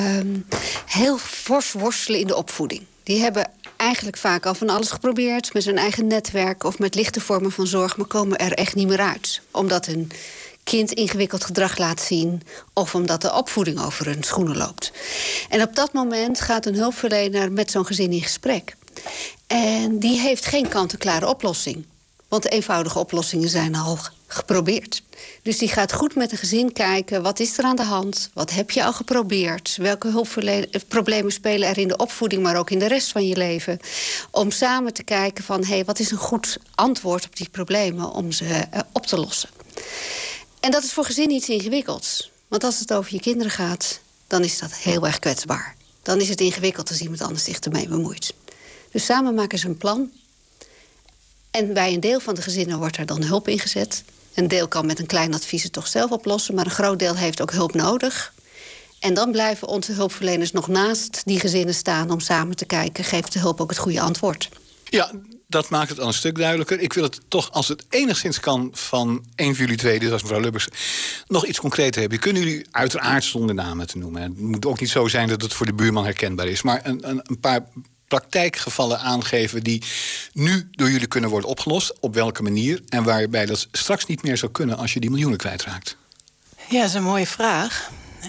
heel fors worstelen in de opvoeding. Die hebben eigenlijk vaak al van alles geprobeerd, met hun eigen netwerk of met lichte vormen van zorg, maar komen er echt niet meer uit. Omdat een kind ingewikkeld gedrag laat zien of omdat de opvoeding over hun schoenen loopt. En op dat moment gaat een hulpverlener met zo'n gezin in gesprek. En die heeft geen kant-en-klare oplossing. Want de eenvoudige oplossingen zijn al geprobeerd. Dus die gaat goed met een gezin kijken, wat is er aan de hand? Wat heb je al geprobeerd? Welke problemen spelen er in de opvoeding, maar ook in de rest van je leven? Om samen te kijken van, wat is een goed antwoord op die problemen om ze op te lossen? En dat is voor gezin iets ingewikkelds. Want als het over je kinderen gaat, dan is dat heel erg kwetsbaar. Dan is het ingewikkeld als iemand anders zich ermee bemoeit. Dus samen maken ze een plan. En bij een deel van de gezinnen wordt er dan hulp ingezet. Een deel kan met een klein advies het toch zelf oplossen, maar een groot deel heeft ook hulp nodig. En dan blijven onze hulpverleners nog naast die gezinnen staan om samen te kijken, geeft de hulp ook het goede antwoord. Ja, dat maakt het al een stuk duidelijker. Ik wil het toch, als het enigszins kan, van een van jullie twee, dus als mevrouw Lubbers, nog iets concreter hebben. Kunnen jullie, uiteraard zonder namen te noemen, het moet ook niet zo zijn dat het voor de buurman herkenbaar is, maar een paar praktijkgevallen aangeven die nu door jullie kunnen worden opgelost, op welke manier, en waarbij dat straks niet meer zou kunnen als je die miljoenen kwijtraakt? Ja, dat is een mooie vraag.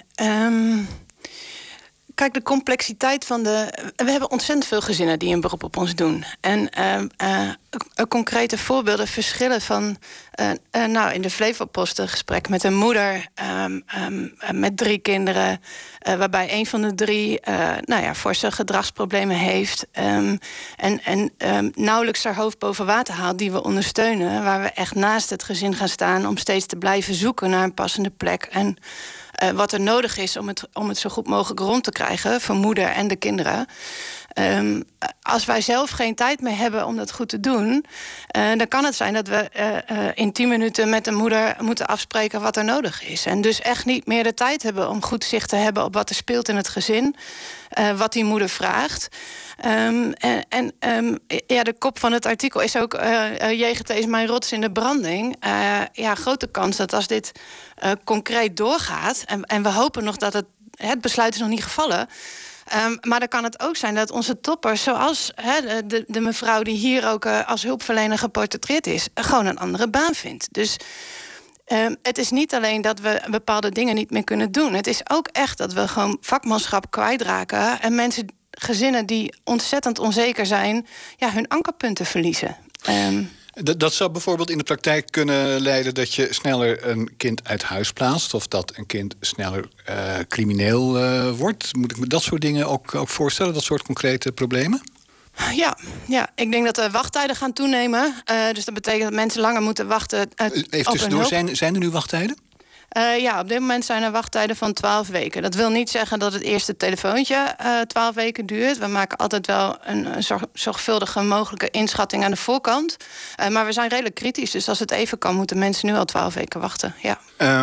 Kijk, de complexiteit van we hebben ontzettend veel gezinnen die een beroep op ons doen. En concrete voorbeelden verschillen van in de Flevopost een gesprek met een moeder met 3 kinderen, waarbij een van de 3 forse gedragsproblemen heeft en nauwelijks haar hoofd boven water haalt, die we ondersteunen, waar we echt naast het gezin gaan staan om steeds te blijven zoeken naar een passende plek en wat er nodig is om het zo goed mogelijk rond te krijgen voor moeder en de kinderen. Als wij zelf geen tijd meer hebben om dat goed te doen, dan kan het zijn dat we in 10 minuten met een moeder moeten afspreken wat er nodig is. En dus echt niet meer de tijd hebben om goed zicht te hebben op wat er speelt in het gezin, wat die moeder vraagt. De kop van het artikel is ook JGT is mijn rots in de branding. Grote kans dat als dit concreet doorgaat, en we hopen nog dat het besluit is nog niet gevallen, maar dan kan het ook zijn dat onze toppers, zoals de mevrouw die hier ook als hulpverlener geportretteerd is, gewoon een andere baan vindt. Dus het is niet alleen dat we bepaalde dingen niet meer kunnen doen. Het is ook echt dat we gewoon vakmanschap kwijtraken en gezinnen die ontzettend onzeker zijn, hun ankerpunten verliezen. Dat zou bijvoorbeeld in de praktijk kunnen leiden dat je sneller een kind uit huis plaatst, of dat een kind sneller crimineel wordt. Moet ik me dat soort dingen ook voorstellen, dat soort concrete problemen? Ja, ik denk dat de wachttijden gaan toenemen. Dus dat betekent dat mensen langer moeten wachten Even tussendoor, zijn er nu wachttijden? Op dit moment zijn er wachttijden van 12 weken. Dat wil niet zeggen dat het eerste telefoontje 12 weken duurt. We maken altijd wel een zorgvuldige mogelijke inschatting aan de voorkant. Maar we zijn redelijk kritisch. Dus als het even kan, moeten mensen nu al 12 weken wachten. Ja.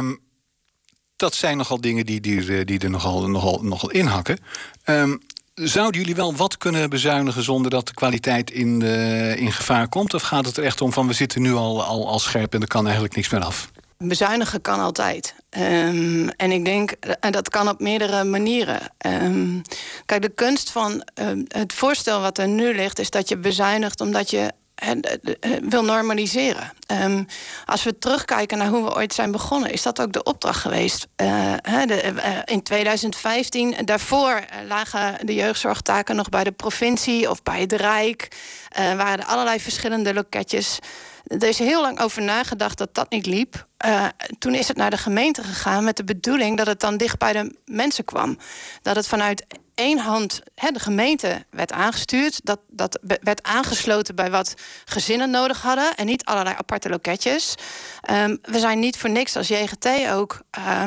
Dat zijn nogal dingen die er nogal inhakken. Zouden jullie wel wat kunnen bezuinigen zonder dat de kwaliteit in gevaar komt? Of gaat het er echt om van we zitten nu al scherp en er kan eigenlijk niks meer af? Bezuinigen kan altijd. En ik denk, dat kan op meerdere manieren. Kijk, de kunst van het voorstel wat er nu ligt, is dat je bezuinigt omdat je wil normaliseren. Als we terugkijken naar hoe we ooit zijn begonnen, is dat ook de opdracht geweest. In 2015, daarvoor lagen de jeugdzorgtaken nog bij de provincie of bij het Rijk. Waren er allerlei verschillende loketjes. Er is heel lang over nagedacht dat dat niet liep. Toen is het naar de gemeente gegaan met de bedoeling dat het dan dicht bij de mensen kwam. Dat het vanuit één hand de gemeente werd aangestuurd. Dat werd aangesloten bij wat gezinnen nodig hadden en niet allerlei aparte loketjes. We zijn niet voor niks als JGT ook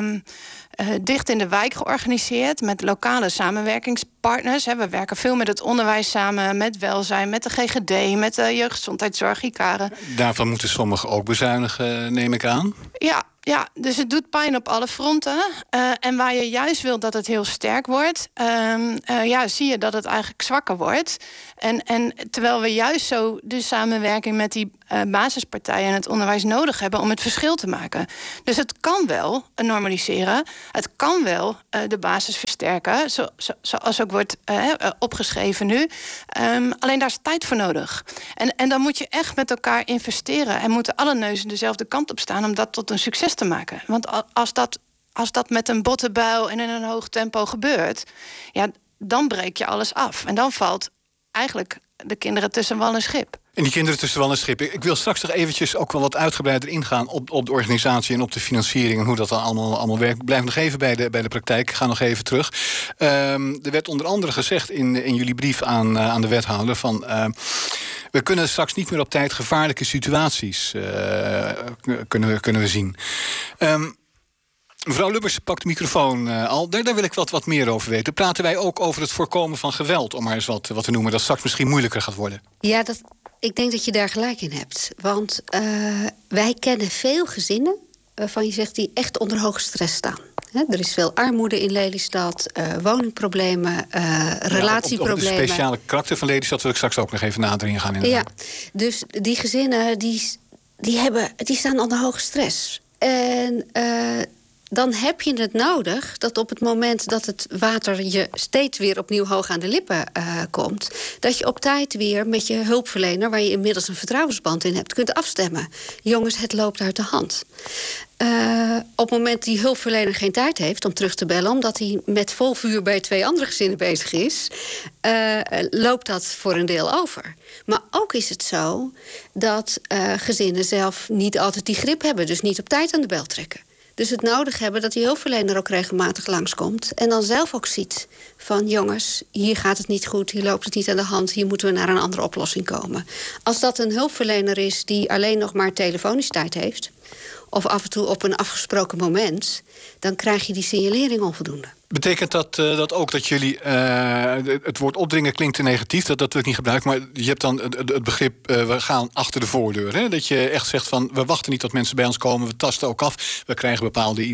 dicht in de wijk georganiseerd met lokale samenwerkingspartners. We werken veel met het onderwijs samen, met welzijn, met de GGD, met de jeugdgezondheidszorg, ICARE. Daarvan moeten sommigen ook bezuinigen, neem ik aan. Ja, dus het doet pijn op alle fronten. En waar je juist wil dat het heel sterk wordt, zie je dat het eigenlijk zwakker wordt. En terwijl we juist zo de samenwerking met die basispartijen en het onderwijs nodig hebben om het verschil te maken. Dus het kan wel normaliseren. Het kan wel de basis versterken. versterken, zoals ook wordt opgeschreven nu. Alleen daar is tijd voor nodig. En dan moet je echt met elkaar investeren en moeten alle neuzen dezelfde kant op staan om dat tot een succes te maken. Want als dat met een botte buil en in een hoog tempo gebeurt, ja, dan breek je alles af. En dan valt eigenlijk de kinderen tussen wal en schip. En die kinderen tussen wal en schip. Ik wil straks nog eventjes ook wel wat uitgebreider ingaan op de organisatie en op de financiering en hoe dat dan allemaal werkt. Ik blijf nog even bij de praktijk. Ik ga nog even terug. Er werd onder andere gezegd in jullie brief aan de wethouder van we kunnen straks niet meer op tijd gevaarlijke situaties kunnen we zien. Mevrouw Lubbers pakt de microfoon al. Daar wil ik wat meer over weten. Praten wij ook over het voorkomen van geweld, om maar eens wat te noemen, dat straks misschien moeilijker gaat worden? Ja, ik denk dat je daar gelijk in hebt. Want wij kennen veel gezinnen waarvan je zegt die echt onder hoge stress staan. Er is veel armoede in Lelystad, woningproblemen, relatieproblemen. Op het speciale karakter van Lelystad wil ik straks ook nog even nader ingaan. Ja, dus die gezinnen die staan onder hoge stress. En dan heb je het nodig dat op het moment dat het water je steeds weer opnieuw hoog aan de lippen komt, dat je op tijd weer met je hulpverlener, waar je inmiddels een vertrouwensband in hebt, kunt afstemmen. Jongens, het loopt uit de hand. Op het moment die hulpverlener geen tijd heeft om terug te bellen, omdat hij met vol vuur bij 2 andere gezinnen bezig is, loopt dat voor een deel over. Maar ook is het zo dat gezinnen zelf niet altijd die grip hebben, dus niet op tijd aan de bel trekken. Dus het nodig hebben dat die hulpverlener ook regelmatig langskomt en dan zelf ook ziet van jongens, hier gaat het niet goed, hier loopt het niet aan de hand, hier moeten we naar een andere oplossing komen. Als dat een hulpverlener is die alleen nog maar telefonisch tijd heeft, of af en toe op een afgesproken moment, dan krijg je die signalering onvoldoende. Betekent dat ook dat jullie het woord opdringen klinkt te negatief, dat wil ik niet gebruiken, maar je hebt dan het begrip we gaan achter de voordeur. Hè? Dat je echt zegt van we wachten niet tot mensen bij ons komen, we tasten ook af, we krijgen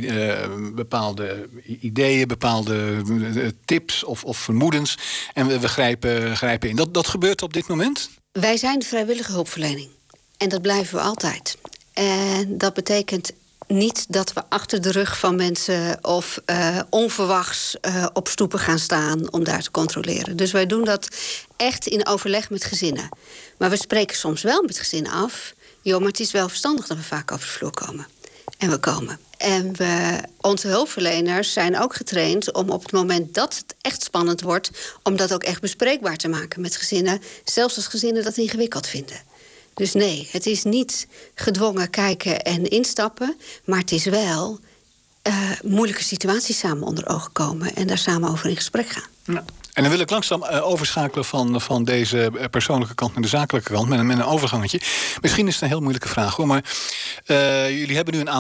bepaalde ideeën, bepaalde tips of vermoedens en we grijpen in. Dat gebeurt op dit moment? Wij zijn de vrijwillige hulpverlening en dat blijven we altijd. En dat betekent niet dat we achter de rug van mensen of onverwachts op stoepen gaan staan om daar te controleren. Dus wij doen dat echt in overleg met gezinnen. Maar we spreken soms wel met gezinnen af, joh, maar het is wel verstandig dat we vaak over de vloer komen. En we komen. En onze hulpverleners zijn ook getraind om op het moment dat het echt spannend wordt, om dat ook echt bespreekbaar te maken met gezinnen, zelfs als gezinnen dat ingewikkeld vinden. Dus nee, het is niet gedwongen kijken en instappen, maar het is wel moeilijke situaties samen onder ogen komen en daar samen over in gesprek gaan. Ja. En dan wil ik langzaam overschakelen van deze persoonlijke kant naar de zakelijke kant met een overgangetje. Misschien is het een heel moeilijke vraag hoor, maar jullie hebben nu een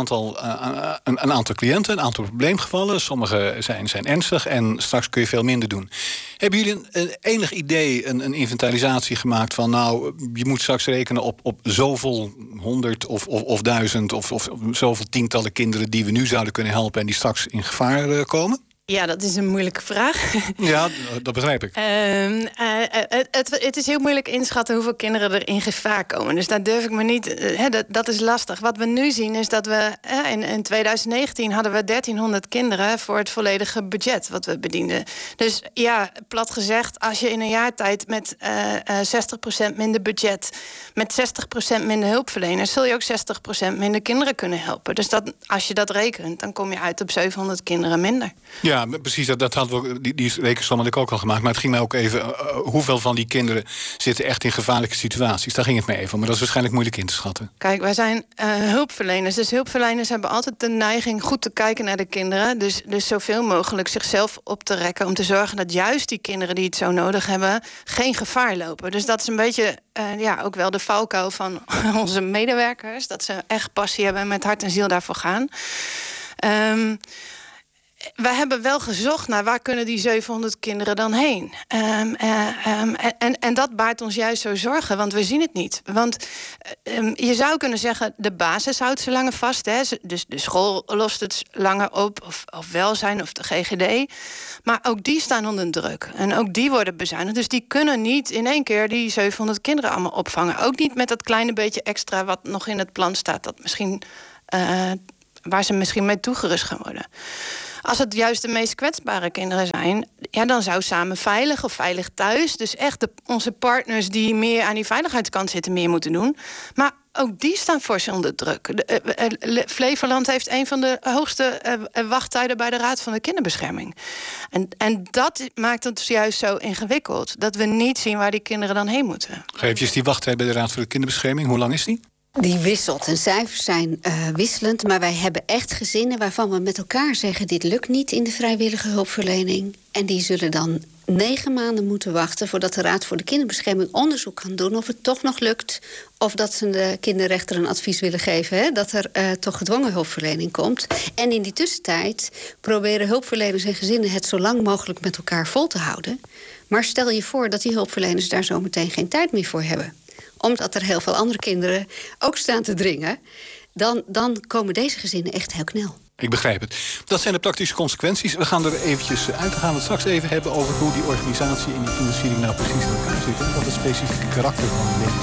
aantal cliënten, een aantal probleemgevallen. Sommige zijn ernstig en straks kun je veel minder doen. Hebben jullie een enig idee, een inventarisatie gemaakt van nou, je moet straks rekenen op zoveel 100 of 1000 of zoveel tientallen kinderen die we nu zouden kunnen helpen en die straks in gevaar komen? Ja, dat is een moeilijke vraag. Ja, dat begrijp ik. Het is heel moeilijk inschatten hoeveel kinderen er in gevaar komen. Dus daar durf ik me niet... Dat is lastig. Wat we nu zien is dat we... In 2019 hadden we 1300 kinderen voor het volledige budget wat we bedienden. Dus ja, plat gezegd, als je in een jaar tijd met 60% minder budget, met 60% minder hulpverleners, zul je ook 60% minder kinderen kunnen helpen. Dus als je dat rekent, dan kom je uit op 700 kinderen minder. Ja, precies. Dat hadden we, die rekensom had ik ook al gemaakt. Maar het ging mij ook even, hoeveel van die kinderen zitten echt in gevaarlijke situaties? Daar ging het mee even om. Maar dat is waarschijnlijk moeilijk in te schatten. Kijk, wij zijn hulpverleners. Dus hulpverleners hebben altijd de neiging goed te kijken naar de kinderen. Dus zoveel mogelijk zichzelf op te rekken om te zorgen dat juist die kinderen die het zo nodig hebben geen gevaar lopen. Dus dat is een beetje ook wel de valkuil van onze medewerkers. Dat ze echt passie hebben en met hart en ziel daarvoor gaan. Wij hebben wel gezocht naar waar kunnen die 700 kinderen dan heen. En dat baart ons juist zo zorgen, want we zien het niet. Want je zou kunnen zeggen, de basis houdt ze langer vast. Hè? Dus de school lost het langer op, of welzijn of de GGD. Maar ook die staan onder druk. En ook die worden bezuinigd. Dus die kunnen niet in één keer die 700 kinderen allemaal opvangen. Ook niet met dat kleine beetje extra wat nog in het plan staat. Dat misschien, waar ze misschien mee toegerust gaan worden. Als het juist de meest kwetsbare kinderen zijn, ja, dan zou Samen Veilig of Veilig Thuis, dus echt onze partners die meer aan die veiligheidskant zitten, meer moeten doen. Maar ook die staan fors onder druk. Flevoland heeft een van de hoogste wachttijden bij de Raad van de Kinderbescherming. En dat maakt het juist zo ingewikkeld, dat we niet zien waar die kinderen dan heen moeten. Geef je eens die wachttijd bij de Raad voor de Kinderbescherming. Hoe lang is die? Die wisselt. En cijfers zijn wisselend. Maar wij hebben echt gezinnen waarvan we met elkaar zeggen, dit lukt niet in de vrijwillige hulpverlening. En die zullen dan 9 maanden moeten wachten voordat de Raad voor de Kinderbescherming onderzoek kan doen of het toch nog lukt. Of dat ze de kinderrechter een advies willen geven, hè, dat er toch gedwongen hulpverlening komt. En in die tussentijd proberen hulpverleners en gezinnen het zo lang mogelijk met elkaar vol te houden. Maar stel je voor dat die hulpverleners daar zo meteen geen tijd meer voor hebben, omdat er heel veel andere kinderen ook staan te dringen, dan komen deze gezinnen echt heel knel. Ik begrijp het. Dat zijn de praktische consequenties. We gaan er eventjes uit. We gaan het straks even hebben over hoe die organisatie en die financiering nou precies in elkaar zit. En wat het specifieke karakter van